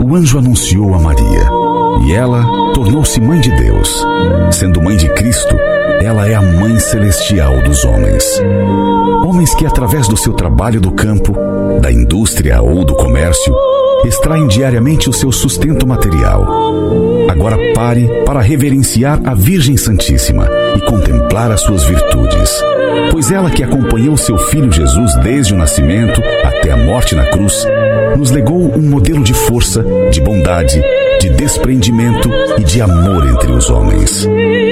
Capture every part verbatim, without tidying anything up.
o anjo anunciou a Maria, e ela tornou-se mãe de Deus. Sendo mãe de Cristo, ela é a mãe celestial dos homens. Homens que, através do seu trabalho do campo, da indústria ou do comércio, extraem diariamente o seu sustento material. Agora pare para reverenciar a Virgem Santíssima e contemplar as suas virtudes. Pois ela, que acompanhou seu filho Jesus desde o nascimento até a morte na cruz, nos legou um modelo de força, de bondade, de desprendimento e de amor entre os homens.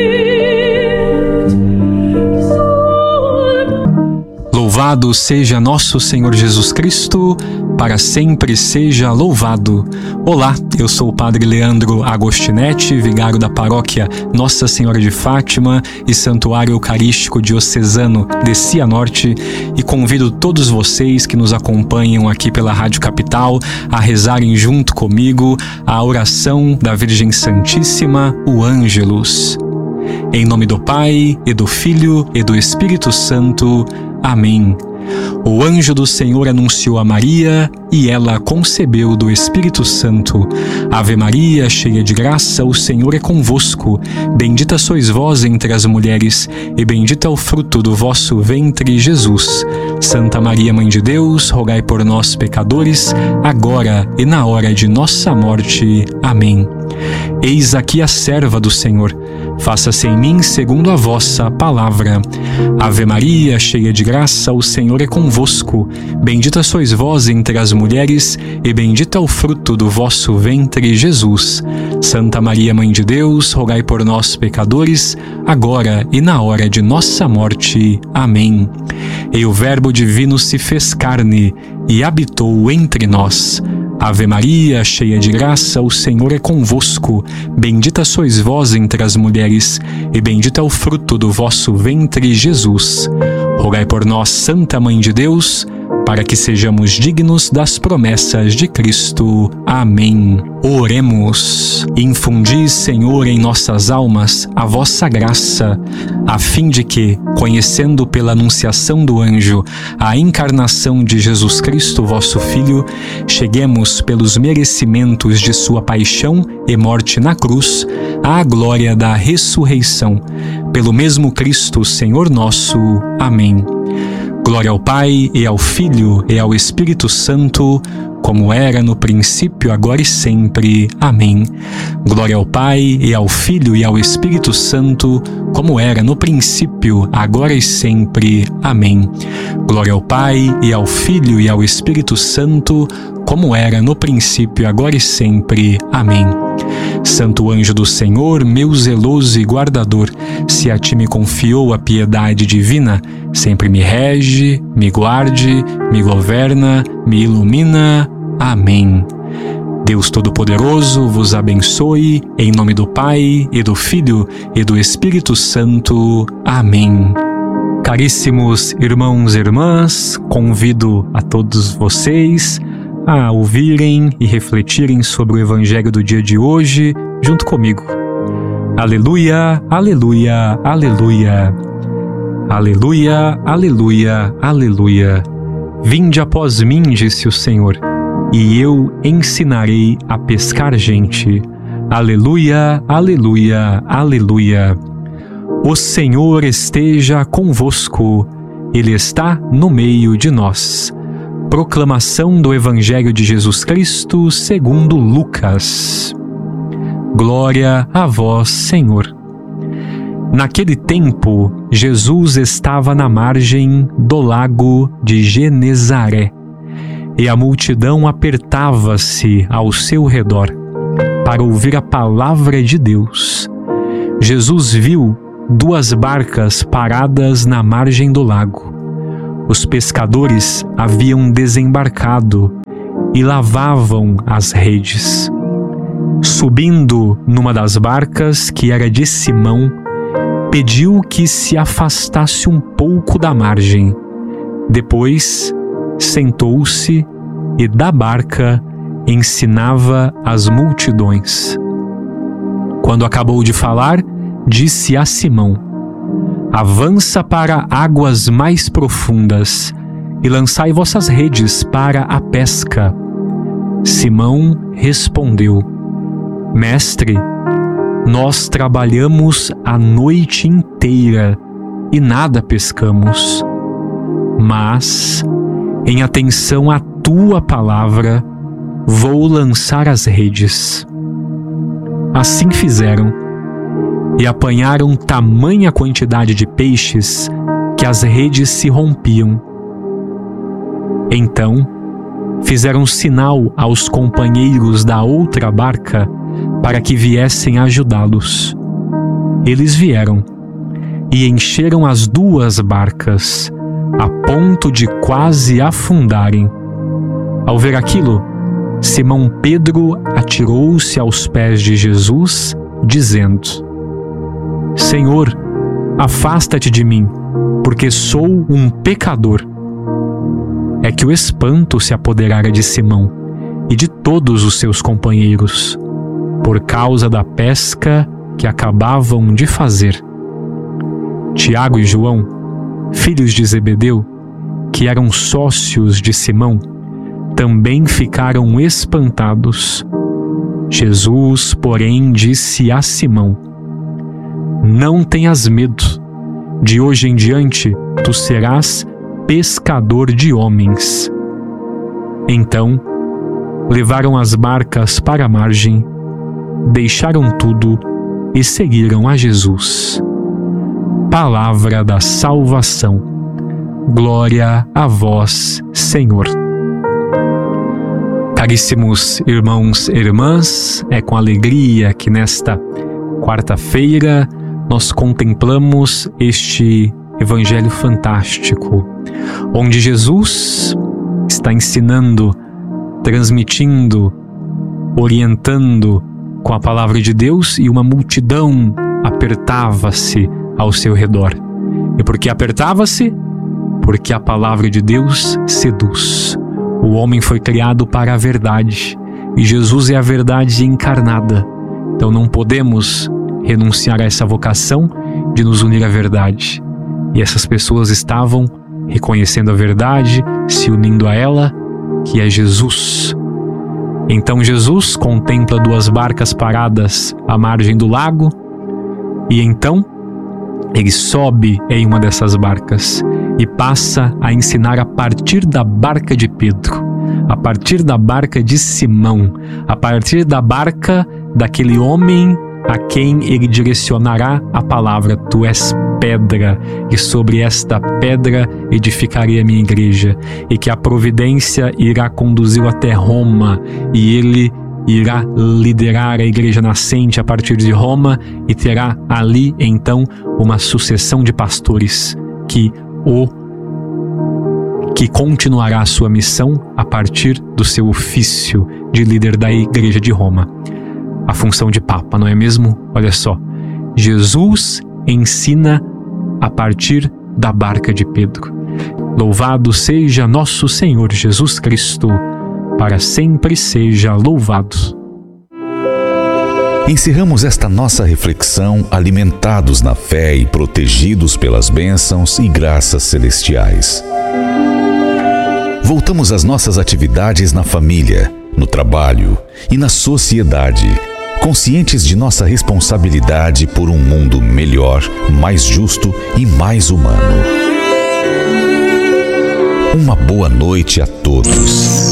Louvado seja nosso Senhor Jesus Cristo, para sempre seja louvado. Olá, eu sou o Padre Leandro Agostinetti, vigário da paróquia Nossa Senhora de Fátima e Santuário Eucarístico Diocesano de Cianorte, e convido todos vocês que nos acompanham aqui pela Rádio Capital a rezarem junto comigo a oração da Virgem Santíssima, o Ângelus. Em nome do Pai, e do Filho, e do Espírito Santo. Amém. O anjo do Senhor anunciou a Maria, e ela concebeu do Espírito Santo. Ave Maria, cheia de graça, o Senhor é convosco. Bendita sois vós entre as mulheres, e bendito é o fruto do vosso ventre, Jesus. Santa Maria, Mãe de Deus, rogai por nós, pecadores, agora e na hora de nossa morte. Amém. Eis aqui a serva do Senhor. Faça-se em mim segundo a vossa palavra. Ave Maria, cheia de graça, o Senhor é convosco. Bendita sois vós entre as mulheres, e bendito é o fruto do vosso ventre, Jesus. Santa Maria, Mãe de Deus, rogai por nós, pecadores, agora e na hora de nossa morte. Amém. E o Verbo divino se fez carne e habitou entre nós. Ave Maria, cheia de graça, o Senhor é convosco. Bendita sois vós entre as mulheres, e bendito é o fruto do vosso ventre, Jesus. Rogai por nós, Santa Mãe de Deus, para que sejamos dignos das promessas de Cristo. Amém. Oremos. Infundi, Senhor, em nossas almas a vossa graça, a fim de que, conhecendo pela anunciação do anjo a encarnação de Jesus Cristo, vosso Filho, cheguemos pelos merecimentos de sua paixão e morte na cruz à glória da ressurreição. Pelo mesmo Cristo, Senhor nosso. Amém. Glória ao Pai, e ao Filho, e ao Espírito Santo, como era no princípio, agora e sempre. Amém. Glória ao Pai, e ao Filho, e ao Espírito Santo, como era no princípio, agora e sempre. Amém. Glória ao Pai, e ao Filho, e ao Espírito Santo, como era no princípio, agora e sempre. Amém. Santo anjo do Senhor, meu zeloso e guardador, se a ti me confiou a piedade divina, sempre me rege, me guarde, me governa, me ilumina. Amém. Deus Todo-Poderoso vos abençoe, em nome do Pai, e do Filho, e do Espírito Santo. Amém. Caríssimos irmãos e irmãs, convido a todos vocês a ouvirem e refletirem sobre o Evangelho do dia de hoje, junto comigo. Aleluia, aleluia, aleluia. Aleluia, aleluia, aleluia. Vinde após mim, disse o Senhor, e eu ensinarei a pescar gente. Aleluia, aleluia, aleluia. O Senhor esteja convosco, Ele está no meio de nós. Proclamação do Evangelho de Jesus Cristo segundo Lucas. Glória a vós, Senhor. Naquele tempo, Jesus estava na margem do lago de Genezaré, e a multidão apertava-se ao seu redor para ouvir a palavra de Deus. Jesus viu duas barcas paradas na margem do lago. Os pescadores haviam desembarcado e lavavam as redes. Subindo numa das barcas, que era de Simão, pediu que se afastasse um pouco da margem. Depois, sentou-se e da barca ensinava as multidões. Quando acabou de falar, disse a Simão: avança para águas mais profundas e lançai vossas redes para a pesca. Simão respondeu: Mestre, nós trabalhamos a noite inteira e nada pescamos. Mas, em atenção à tua palavra, vou lançar as redes. Assim fizeram, e apanharam tamanha quantidade de peixes que as redes se rompiam. Então, fizeram sinal aos companheiros da outra barca para que viessem ajudá-los. Eles vieram e encheram as duas barcas, a ponto de quase afundarem. Ao ver aquilo, Simão Pedro atirou-se aos pés de Jesus, dizendo: Senhor, afasta-te de mim, porque sou um pecador. É que o espanto se apoderara de Simão e de todos os seus companheiros, por causa da pesca que acabavam de fazer. Tiago e João, filhos de Zebedeu, que eram sócios de Simão, também ficaram espantados. Jesus, porém, disse a Simão: Não tenhas medo, de hoje em diante tu serás pescador de homens. Então, levaram as barcas para a margem, deixaram tudo e seguiram a Jesus. Palavra da salvação. Glória a vós, Senhor. Caríssimos irmãos e irmãs, é com alegria que nesta quarta-feira nós contemplamos este Evangelho fantástico, onde Jesus está ensinando, transmitindo, orientando com a palavra de Deus, e uma multidão apertava-se ao seu redor. E por que apertava-se? Porque a palavra de Deus seduz. O homem foi criado para a verdade, e Jesus é a verdade encarnada. Então não podemos renunciar a essa vocação de nos unir à verdade. E essas pessoas estavam reconhecendo a verdade, se unindo a ela, que é Jesus. Então Jesus contempla duas barcas paradas à margem do lago, e então ele sobe em uma dessas barcas e passa a ensinar a partir da barca de Pedro, a partir da barca de Simão, a partir da barca daquele homem a quem ele direcionará a palavra: Tu és pedra, e sobre esta pedra edificarei a minha igreja, e que a providência irá conduzi-lo até Roma, e ele irá liderar a igreja nascente a partir de Roma, e terá ali então uma sucessão de pastores que o que continuará a sua missão a partir do seu ofício de líder da igreja de Roma. A função de Papa, não é mesmo? Olha só, Jesus ensina a partir da barca de Pedro. Louvado seja nosso Senhor Jesus Cristo, para sempre seja louvado. Encerramos esta nossa reflexão alimentados na fé e protegidos pelas bênçãos e graças celestiais. Voltamos às nossas atividades na família, no trabalho e na sociedade, conscientes de nossa responsabilidade por um mundo melhor, mais justo e mais humano. Uma boa noite a todos.